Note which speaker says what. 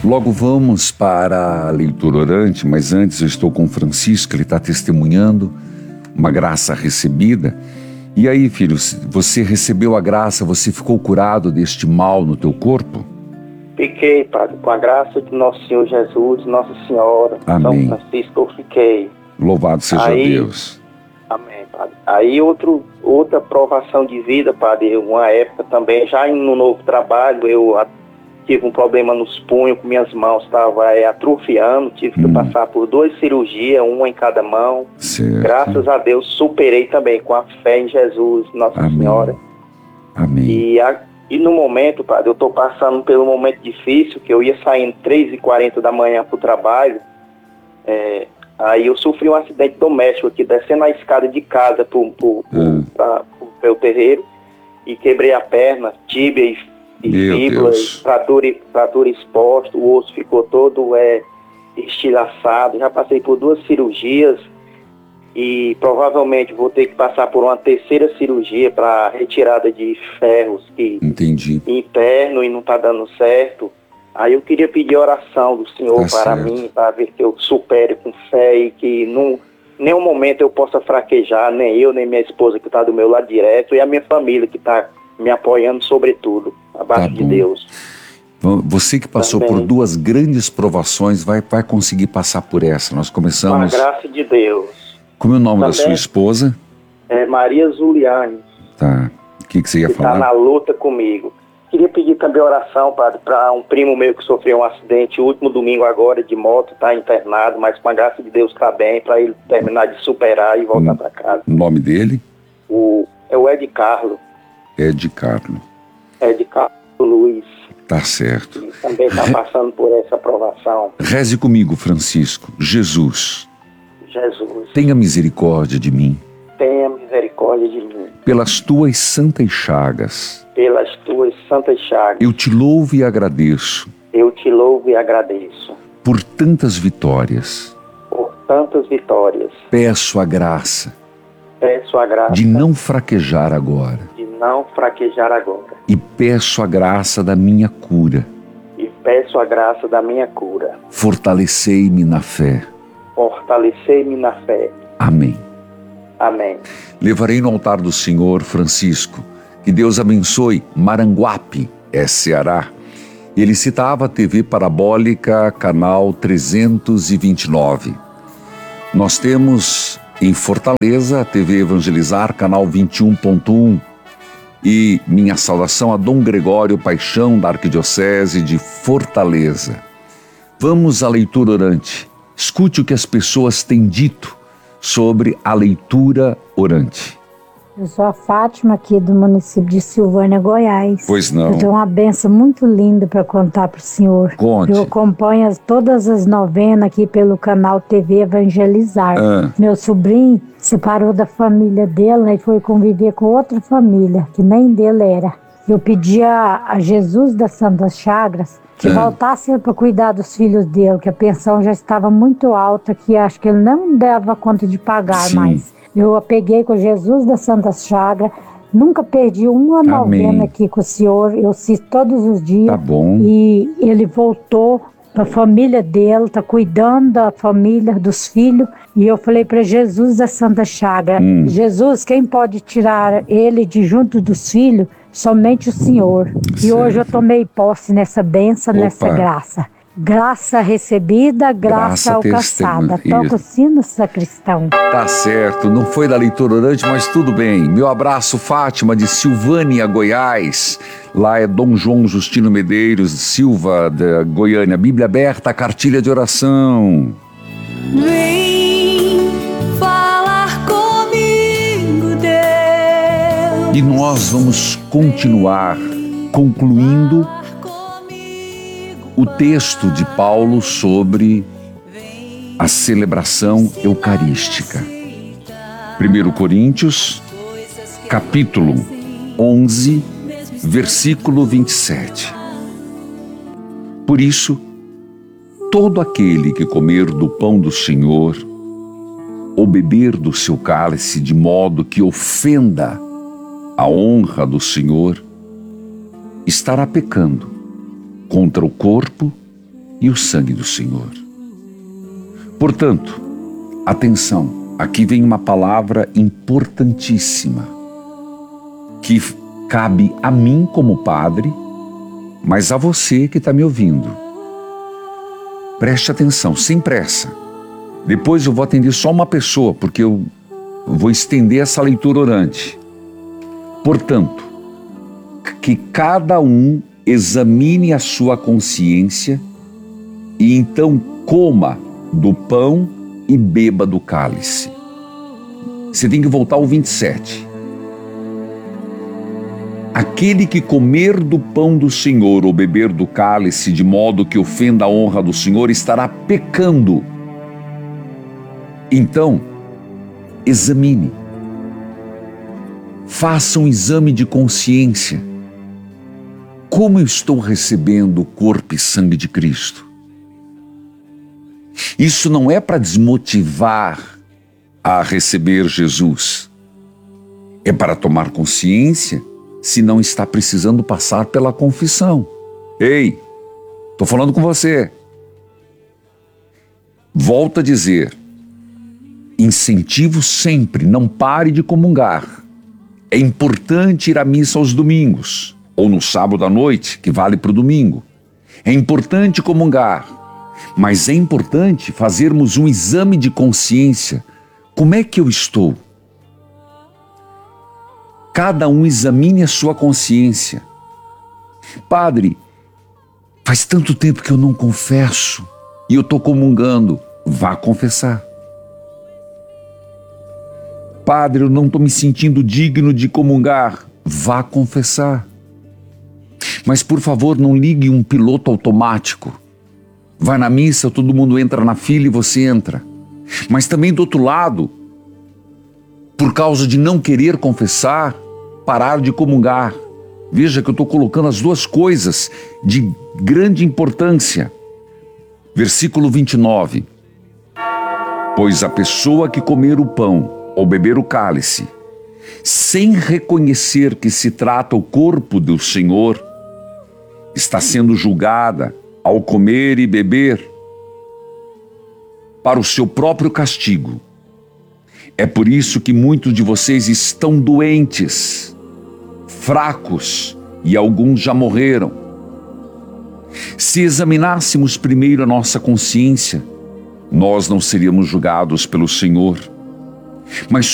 Speaker 1: Logo vamos para a leitura orante, mas antes eu estou com o Francisco, ele está testemunhando uma graça recebida. E aí, filho, você recebeu a graça, você ficou curado deste mal no teu corpo?
Speaker 2: Fiquei, Padre, com a graça de Nosso Senhor Jesus, Nossa Senhora,
Speaker 1: Amém.
Speaker 2: São Francisco, eu fiquei.
Speaker 1: Louvado seja Deus.
Speaker 2: Amém, Padre. Aí outra provação de vida, Padre, uma época também, já no novo trabalho, eu tive um problema nos punhos, com minhas mãos estavam atrofiando, tive que passar por 2 cirurgias, uma em cada mão.
Speaker 1: Certo.
Speaker 2: Graças a Deus superei também com a fé em Jesus, Nossa
Speaker 1: Amém.
Speaker 2: Senhora.
Speaker 1: Amém.
Speaker 2: E no momento, Padre, eu estou passando pelo momento difícil, que eu ia saindo 3h40 da manhã para o trabalho, aí eu sofri um acidente doméstico aqui, descendo a escada de casa para o meu terreiro, e quebrei a perna, tíbia e fíbula, fratura exposta, o osso ficou todo estilhaçado. Já passei por 2 cirurgias e provavelmente vou ter que passar por uma 3ª cirurgia para retirada de ferros interno, e não está dando certo. Aí eu queria pedir oração do Senhor para mim, para ver que eu supere com fé e que nenhum momento eu possa fraquejar, nem eu, nem minha esposa que está do meu lado direto, e a minha família que está me apoiando sobretudo, abaixo de Deus.
Speaker 1: Você que passou por 2 grandes provações vai conseguir passar por essa. Nós começamos...
Speaker 2: Com a graça de Deus.
Speaker 1: Como é o nome da sua esposa?
Speaker 2: Maria Zuliane.
Speaker 1: Tá. O que você ia falar?
Speaker 2: Está na luta comigo. Queria pedir também oração, Padre, para um primo meu que sofreu um acidente último domingo agora de moto, está internado, mas com a graça de Deus está bem, para ele terminar de superar e voltar para casa.
Speaker 1: O nome dele?
Speaker 2: É o Ed Carlo.
Speaker 1: Ed Carlo.
Speaker 2: Ed Carlo Luiz.
Speaker 1: Tá certo.
Speaker 2: Ele também está passando por essa provação.
Speaker 1: Reze comigo, Francisco. Jesus,
Speaker 2: tenha
Speaker 1: misericórdia de mim.
Speaker 2: Tenha misericórdia de mim.
Speaker 1: Pelas tuas santas chagas. Eu te louvo e agradeço. Por tantas vitórias. Peço a graça. De não fraquejar agora. E peço a graça da minha cura. Fortalecei-me na fé. Amém. Levarei no altar do Senhor, Francisco. Que Deus abençoe Maranguape, Ceará. Ele citava a TV Parabólica, canal 329. Nós temos em Fortaleza a TV Evangelizar, canal 21.1. E minha saudação a Dom Gregório Paixão, da Arquidiocese de Fortaleza. Vamos à leitura orante. Escute o que as pessoas têm dito sobre a leitura orante.
Speaker 3: Eu sou a Fátima, aqui do município de Silvânia, Goiás.
Speaker 1: Pois não.
Speaker 3: Eu tenho uma bênção muito linda para contar para o senhor.
Speaker 1: Conte.
Speaker 3: Eu acompanho todas as novenas aqui pelo canal TV Evangelizar. Meu sobrinho separou da família dele, né, e foi conviver com outra família, que nem dele era. Eu pedi a Jesus das Santas Chagas que voltasse para cuidar dos filhos dele, que a pensão já estava muito alta, que acho que ele não dava conta de pagar mais. Eu peguei com Jesus das Santas Chagas, nunca perdi uma novena aqui com o senhor, eu assisto todos os dias.
Speaker 1: Tá bom.
Speaker 3: E ele voltou para a família dele, está cuidando da família, dos filhos. E eu falei para Jesus da Santa Chaga, Jesus, quem pode tirar ele de junto dos filhos? Somente o Senhor. Certo. E hoje eu tomei posse nessa bênção, nessa graça. Graça recebida, graça alcançada. Toca o sino, sacristão.
Speaker 1: Tá certo, não foi da leitura orante, mas tudo bem. Meu abraço, Fátima, de Silvânia, Goiás. Lá é Dom João Justino Medeiros Silva, da Goiânia. Bíblia aberta, cartilha de oração.
Speaker 4: Vem falar comigo, Deus.
Speaker 1: E nós vamos continuar concluindo o texto de Paulo sobre a celebração eucarística. 1 Coríntios, capítulo 11, versículo 27. Por isso, todo aquele que comer do pão do Senhor ou beber do seu cálice de modo que ofenda a honra do Senhor, estará pecando contra o corpo e o sangue do Senhor. Portanto, atenção, aqui vem uma palavra importantíssima, que cabe a mim como padre, mas a você que está me ouvindo. Preste atenção, sem pressa. Depois eu vou atender só uma pessoa, porque eu vou estender essa leitura orante. Portanto, que cada um examine a sua consciência e então coma do pão e beba do cálice. Você tem que voltar ao 27. Aquele que comer do pão do Senhor ou beber do cálice de modo que ofenda a honra do Senhor estará pecando. Então, examine. Faça um exame de consciência. Como eu estou recebendo o corpo e sangue de Cristo? Isso não é para desmotivar a receber Jesus. É para tomar consciência se não está precisando passar pela confissão. Ei, estou falando com você. Volto a dizer, incentivo sempre, não pare de comungar. É importante ir à missa aos domingos, ou no sábado à noite, que vale para o domingo. É importante comungar, mas é importante fazermos um exame de consciência. Como é que eu estou? Cada um examine a sua consciência. Padre, faz tanto tempo que eu não confesso e eu estou comungando. Vá confessar. Padre, eu não estou me sentindo digno de comungar. Vá confessar. Mas por favor, não ligue um piloto automático. Vai na missa, todo mundo entra na fila e você entra. Mas também do outro lado, por causa de não querer confessar, parar de comungar. Veja que eu estou colocando as duas coisas de grande importância. Versículo 29. Pois a pessoa que comer o pão ou beber o cálice, sem reconhecer que se trata o corpo do Senhor, está sendo julgada ao comer e beber para o seu próprio castigo. É por isso que muitos de vocês estão doentes, fracos e alguns já morreram. Se examinássemos primeiro a nossa consciência, nós não seríamos julgados pelo Senhor. Mas